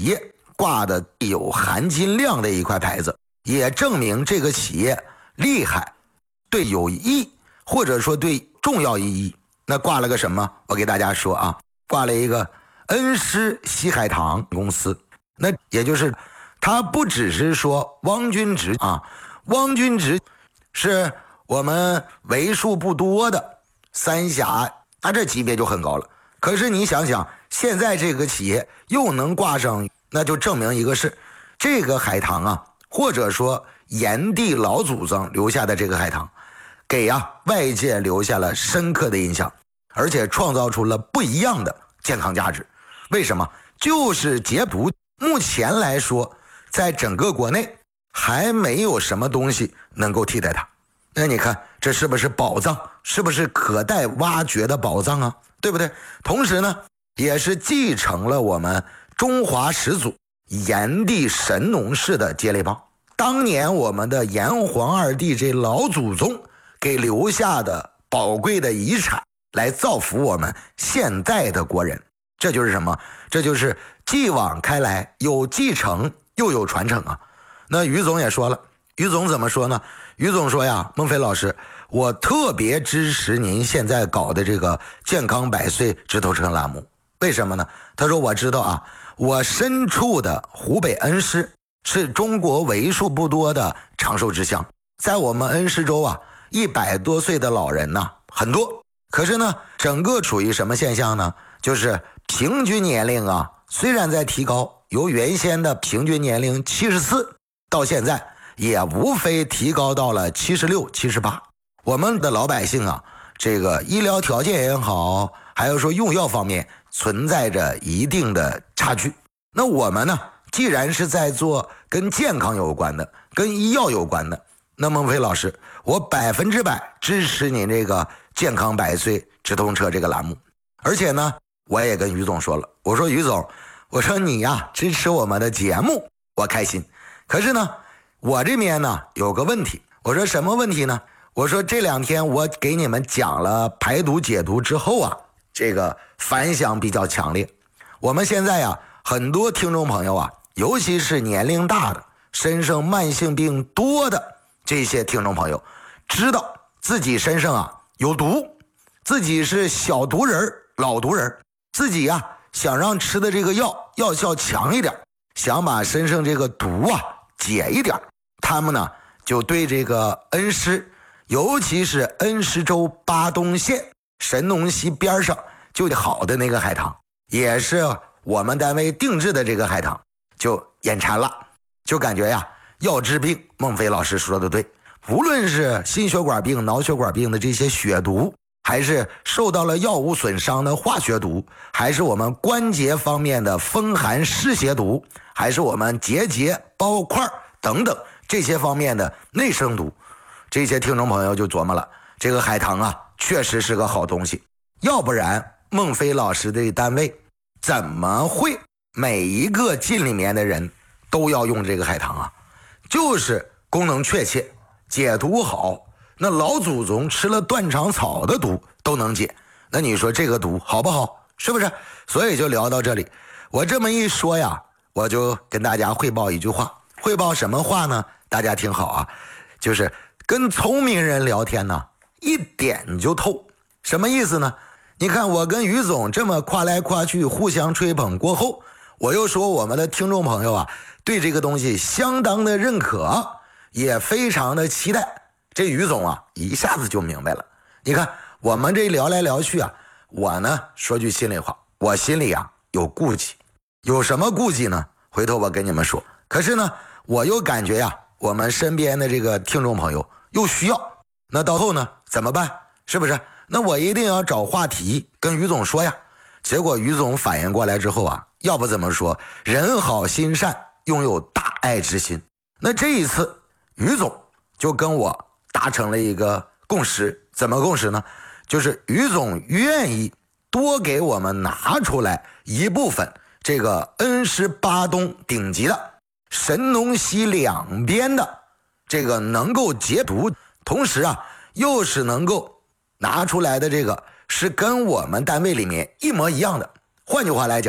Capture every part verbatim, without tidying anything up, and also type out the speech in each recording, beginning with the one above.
业挂的有含金量的一块牌子，也证明这个企业厉害，对有意义，或者说对重要意义。那挂了个什么？我给大家说啊，挂了一个恩施西海堂公司。那也就是他不只是说汪君直啊，汪君直是我们为数不多的三峡，那这级别就很高了。可是你想想，现在这个企业又能挂上，那就证明一个事，这个海棠啊，或者说炎帝老祖宗留下的这个海棠，给啊外界留下了深刻的印象，而且创造出了不一样的健康价值。为什么？就是解毒，目前来说在整个国内还没有什么东西能够替代它。那你看这是不是宝藏？是不是可待挖掘的宝藏啊？对不对？同时呢，也是继承了我们中华始祖炎帝神农氏的接力棒，当年我们的炎黄二帝这老祖宗给留下的宝贵的遗产，来造福我们现在的国人。这就是什么？这就是继往开来，有继承又有传承啊。那于总也说了，于总怎么说呢？于总说呀，孟非老师，我特别支持您现在搞的这个健康百岁直通车栏目。为什么呢？他说我知道啊，我身处的湖北恩施是中国为数不多的长寿之乡，在我们恩施州啊，一百多岁的老人呢很多。可是呢，整个处于什么现象呢？就是平均年龄啊，虽然在提高，由原先的平均年龄七十四到现在也无非提高到了七十六、七十八。我们的老百姓啊，这个医疗条件也好，还有说用药方面存在着一定的差距。那我们呢，既然是在做跟健康有关的、跟医药有关的，那孟非老师，我百分之百支持您这个健康百岁直通车这个栏目。而且呢，我也跟于总说了，我说于总，我说你呀支持我们的节目，我开心。可是呢，我这边呢有个问题。我说什么问题呢？我说这两天我给你们讲了排毒解毒之后啊，这个反响比较强烈。我们现在呀，很多听众朋友啊，尤其是年龄大的、身上慢性病多的这些听众朋友，知道自己身上啊有毒，自己是小毒人、老毒人，自己呀、啊、想让吃的这个药药效强一点，想把身上这个毒啊解一点，他们呢就对这个恩施，尤其是恩施州巴东县神农溪边上就好的那个海棠，也是我们单位定制的这个海棠，就眼馋了，就感觉呀要治病。孟非老师说的对，无论是心血管病、脑血管病的这些血毒，还是受到了药物损伤的化学毒，还是我们关节方面的风寒湿邪毒，还是我们结节、包块等等这些方面的内生毒，这些听众朋友就琢磨了，这个海棠啊确实是个好东西，要不然孟非老师的单位怎么会每一个进里面的人都要用这个海棠啊？就是功能确切，解毒好，那老祖宗吃了断肠草的毒都能解，那你说这个毒好不好？是不是？所以就聊到这里。我这么一说呀，我就跟大家汇报一句话。汇报什么话呢？大家听好啊，就是跟聪明人聊天呢，一点就透。什么意思呢？你看我跟于总这么夸来夸去，互相吹捧过后，我又说我们的听众朋友啊，对这个东西相当的认可，也非常的期待。这于总啊，一下子就明白了。你看我们这聊来聊去啊，我呢说句心里话，我心里啊有顾忌。有什么顾忌呢？回头我跟你们说。可是呢，我又感觉呀，我们身边的这个听众朋友又需要，那到后呢怎么办？是不是？那我一定要找话题跟于总说呀。结果于总反应过来之后啊，要不怎么说人好心善，拥有大爱之心。那这一次于总就跟我达成了一个共识。怎么共识呢？就是于总愿意多给我们拿出来一部分这个恩施巴东顶级的神农溪两边的这个能够解毒，同时啊又是能够拿出来的这个是跟我们单位里面一模一样的。换句话来讲，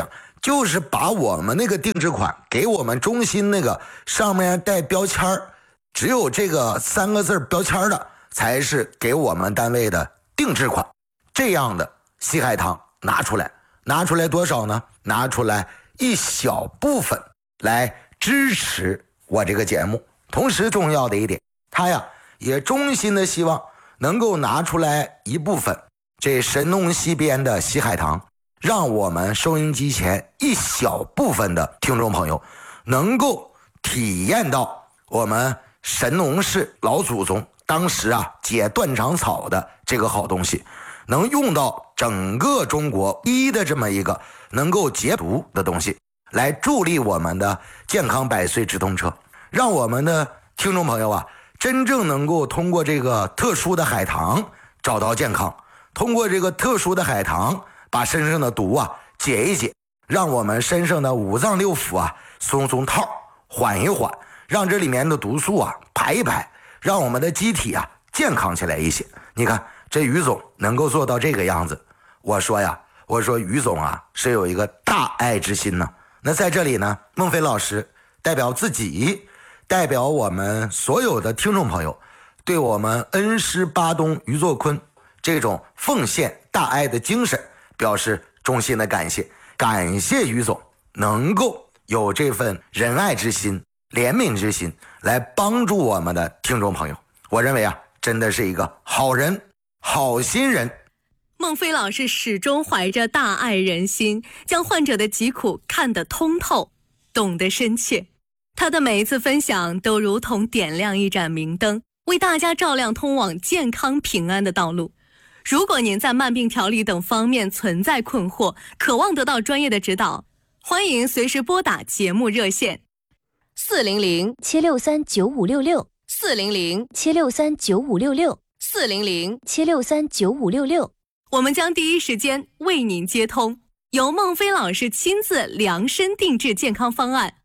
就是把我们那个定制款给我们中心那个上面带标签，只有这个三个字标签的才是给我们单位的定制款。这样的西海棠拿出来，拿出来多少呢？拿出来一小部分来支持我这个节目。同时重要的一点，他呀也衷心的希望能够拿出来一部分这神农西边的西海棠，让我们收音机前一小部分的听众朋友能够体验到我们神农氏老祖宗当时啊解断肠草的这个好东西，能用到整个中国一的这么一个能够解毒的东西，来助力我们的健康百岁直通车，让我们的听众朋友啊真正能够通过这个特殊的海棠找到健康，通过这个特殊的海棠把身上的毒啊解一解，让我们身上的五脏六腑啊松松套，缓一缓，让这里面的毒素啊排一排，让我们的机体啊健康起来一些。你看这于总能够做到这个样子，我说呀，我说于总啊是有一个大爱之心呢。那在这里呢，孟非老师代表自己，代表我们所有的听众朋友，对我们恩师巴东于作坤这种奉献大爱的精神表示衷心的感谢。感谢于总能够有这份仁爱之心、怜悯之心来帮助我们的听众朋友。我认为啊，真的是一个好人、好心人。 孟非老师始终怀着大爱人心，将患者的疾苦看得通透，懂得深切。他的每一次分享都如同点亮一盏明灯，为大家照亮通往健康平安的道路。如果您在慢病调理等方面存在困惑，渴望得到专业的指导，欢迎随时拨打节目热线四零零七六三九五六六四零零七六三九五六六四零零七六三九五六六， 我们将第一时间为您接通，由孟非老师亲自量身定制健康方案。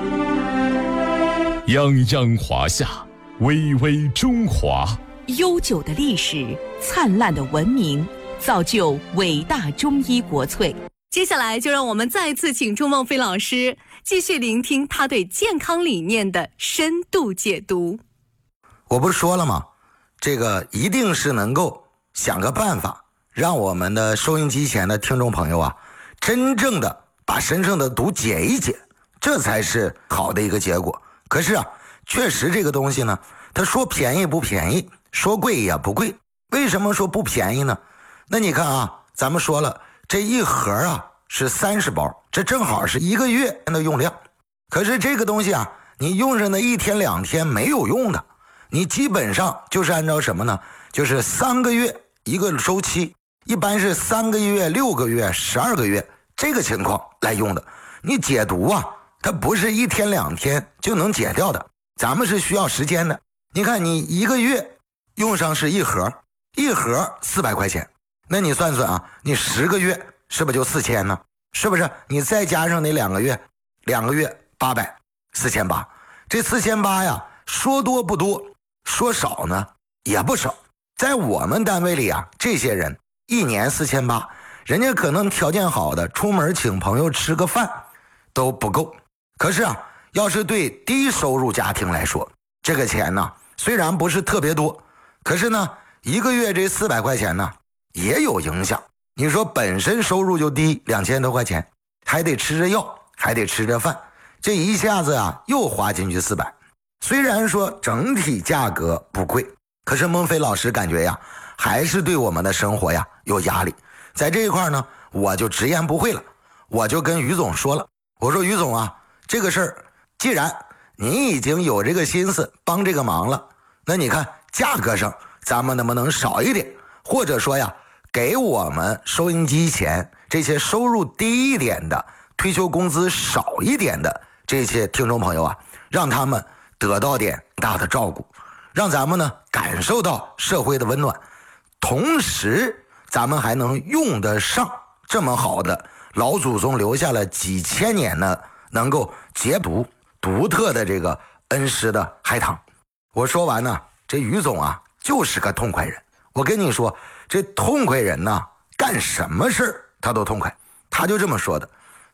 泱泱华夏，巍巍中华。 悠久的历史，灿烂的文明，造就伟大中医国粹。 接下来就让我们再次请出孟非老师，继续聆听他对健康理念的深度解读。 我不是说了吗？这个一定是能够想个办法，让我们的收音机前的听众朋友啊，真正的把身上的毒解一解，这才是好的一个结果。可是啊，确实这个东西呢，他说便宜不便宜，说贵也不贵。为什么说不便宜呢？那你看啊，咱们说了，这一盒啊是三十包，这正好是一个月的用量。可是这个东西啊，你用上那一天两天没有用的，你基本上就是按照什么呢？就是三个月一个周期，一般是三个月、六个月、十二个月这个情况来用的。你解毒啊，它不是一天两天就能解掉的，咱们是需要时间的。你看你一个月用上是一盒，一盒四百块钱，那你算算啊，你十个月是不是就四千呢？是不是？你再加上那两个月，两个月八百，四千八。这四千八呀，说多不多，说少呢也不少。在我们单位里啊，这些人一年四千八，人家可能条件好的，出门请朋友吃个饭都不够。可是啊，要是对低收入家庭来说，这个钱呢，虽然不是特别多，可是呢，一个月这四百块钱呢，也有影响。你说本身收入就低，两千多块钱，还得吃着药，还得吃着饭，这一下子啊，又花进去四百。虽然说整体价格不贵，可是孟非老师感觉呀，还是对我们的生活呀有压力。在这一块呢，我就直言不讳了，我就跟于总说了，我说于总啊，这个事儿既然你已经有这个心思帮这个忙了，那你看价格上咱们能不能少一点，或者说呀，给我们收音机前这些收入低一点的、退休工资少一点的这些听众朋友啊，让他们得到点大的照顾，让咱们呢感受到社会的温暖，同时咱们还能用得上这么好的老祖宗留下了几千年的能够解毒独特的这个恩师的海棠。我说完呢，这于总啊就是个痛快人。我跟你说，这痛快人呢，干什么事儿他都痛快。他就这么说的，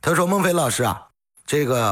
他说孟非老师啊，这个